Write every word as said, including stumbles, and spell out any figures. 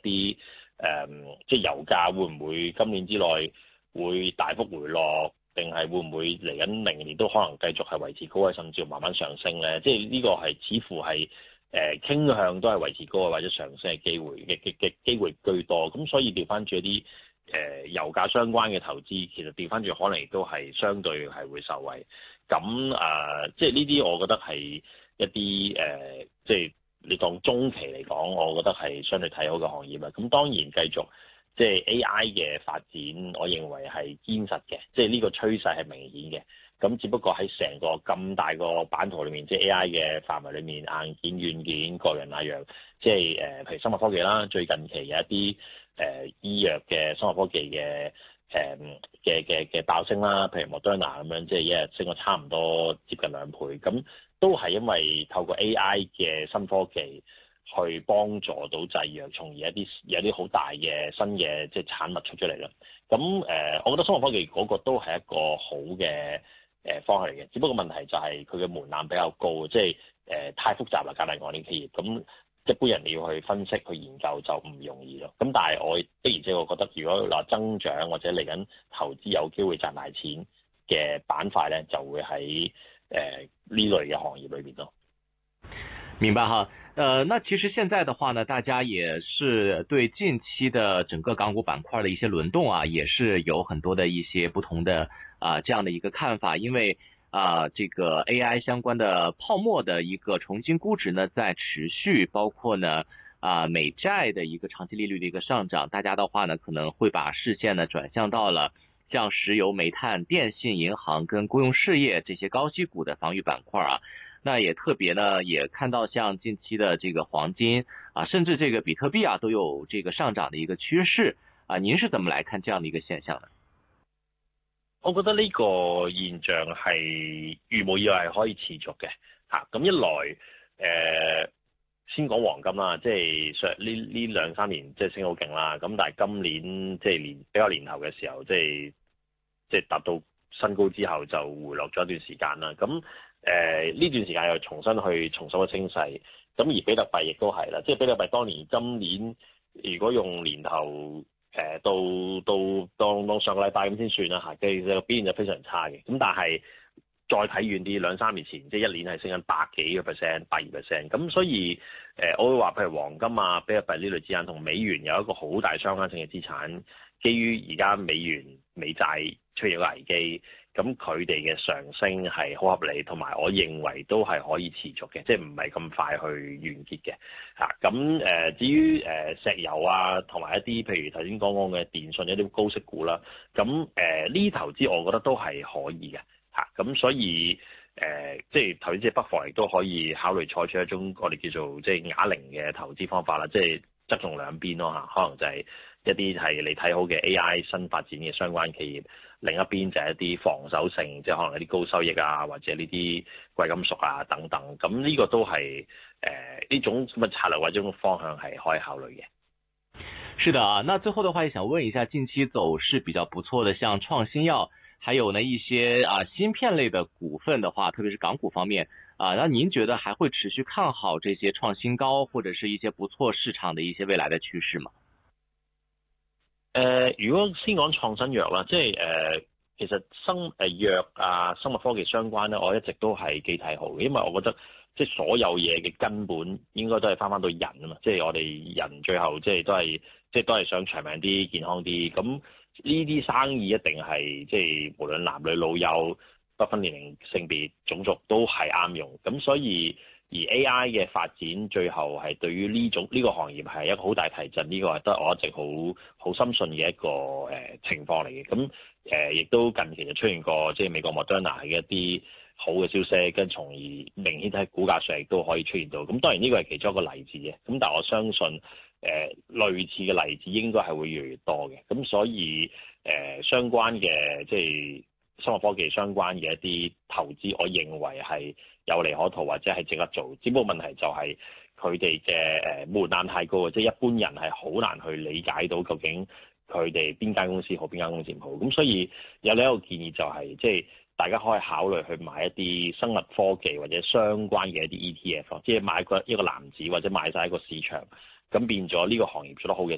啲誒、嗯，即係油價會唔會今年之內會大幅回落，定係會唔會嚟緊明年都可能繼續係維持高位，甚至慢慢上升咧？即係呢個係似乎係誒、呃、傾向都係維持高位或者上升嘅機會嘅嘅嘅機會居多。咁所以調翻轉一啲誒、呃、油價相關嘅投資，其實調翻轉可能亦都係相對係會受惠。咁啊、呃，即係呢啲我覺得係一啲誒、呃，即係你當中期嚟講，我覺得係相對睇好嘅行業啊。咁當然繼續。即係 A I 嘅發展，我認為係堅實嘅，即係呢個趨勢係明顯嘅。咁只不過喺成個咁大個版圖裏面，即係 A I 嘅範圍裏面，硬件、軟件各樣那樣，即係誒，譬如生物科技啦，最近期有一啲誒、呃、醫藥嘅生物科技嘅誒嘅嘅嘅爆升啦，譬如 Moderna 咁樣，即係一日升咗差唔多接近兩倍，咁都係因為透過 A I 嘅新科技。去幫助到製藥，從而一啲有啲好大嘅新嘅即係產物出咗嚟啦。咁誒、呃，我覺得生物科技嗰個都係一個好嘅誒方向嚟嘅，只不過問題就係佢嘅門檻比較高，即係誒太複雜啦，隔離外鏈企業，咁一般人你要去分析去研究就唔容易咯。咁但係我的而且確覺得，如果話增長或者嚟緊投資有機會賺大錢嘅板塊咧，就會喺誒呢類嘅行業裏邊咯。 明白哈，呃，那其實現在的話呢，大家也是對近期的整個港股板塊的一些輪動啊，也是有很多的一些不同的啊、呃、這樣的一個看法，因為啊、呃、這個 A I 相關的泡沫的一個重新估值呢在持續，包括呢啊、呃、美債的一個長期利率的一個上漲，大家的話呢可能會把視線呢轉向到了像石油、煤炭、電信、銀行跟公用事業這些高息股的防禦板塊啊。那也特別呢，也看到像近期的這個黃金啊，甚至這個比特幣啊，都有這個上漲的一個趨勢啊。您是怎麼來看這樣的一個現象呢？ 我覺得呢個現象係如無意外係可以持續嘅嚇。咁一來誒、呃，先講黃金啦，即係上呢呢兩三年即係升好勁啦。咁但係今年即係年比較年頭嘅時候，即係即係達到新高之後就回落咗一段時間啦。咁誒呢、呃、段時間又重新去重拾個升勢，咁而比特幣亦都係啦，即係比特幣當年今年如果用年頭誒、呃、到到當當上個禮拜咁先算啦嚇，其實個表現就非常差嘅。咁但係再睇遠啲，兩三年前即係一年係升緊百幾個 percent、百二 percent，咁所以誒、呃、我會話譬如黃金啊、比特幣呢類資產同美元有一個好大相關性嘅資產，基於而家美元美債出現個危機。咁佢哋嘅上升係好合理，同埋我認為都係可以持續嘅，即係唔係咁快去完結嘅嚇。咁、啊、誒至於誒石油啊，同埋一啲譬如頭先講講嘅電信一啲高息股啦，咁誒呢投資我覺得都係可以嘅嚇。咁、啊、所以誒、呃、即係投資者不妨亦都可以考慮採取一種我哋叫做即係啞鈴嘅投資方法啦，即係側重兩邊咯嚇。可能就係一啲係你睇好嘅 A I 新發展嘅相關企業。另一邊就係一啲防守性，即係可能一啲高收益啊，或者呢啲貴金屬啊等等。咁呢個都係誒呢種咁嘅策略或者種方向係可以考慮嘅。 是的啊，那最後的話也想問一下，近期走勢比較不錯的，像創新藥，還有呢一些啊芯片類的股份的話，特別是港股方面啊，那您覺得還會持續看好這些創新高或者是一些不錯市場的一些未來的趨勢嗎？ 誒、呃，如果先講創新藥啦，即係誒、呃，其實生誒、呃、藥啊、生物科技相關咧，我一直都係幾睇好嘅，因為我覺得即係所有嘢嘅根本應該都係翻翻到人啊嘛，即係我哋人最後即係都係即係都係想長命啲、健康啲，咁呢啲生意一定係即係無論男女老幼、不分年齡、性別、種族都係啱用，咁所以。而 A I 嘅發展最後係對於呢種呢、這個行業係一個好大提振，呢、這個係得我一直好好深信嘅一個誒、呃、情況嚟嘅。咁誒亦都近期就出現過即係美國 Moderna 嘅一啲好嘅消息，跟從而明顯喺股價上亦都可以出現到。咁當然呢個係其中一個例子嘅。咁但係我相信誒、呃、類似嘅例子應該係會越嚟越多嘅。咁所以誒、呃、相關嘅即係生物科技相關嘅一啲投資，我認為係有利可圖或者係值得做，只不過問題就係佢哋嘅誒門檻太高啊，即係一般人係好難去理解到究竟佢哋邊間公司好，邊間公司唔好。咁所以有另一個建議就係，即係大家可以考慮去買一啲生物科技或者相關嘅一啲 E T F，即係買個一個籃子或者買晒一個市場，咁變咗呢個行業做得好嘅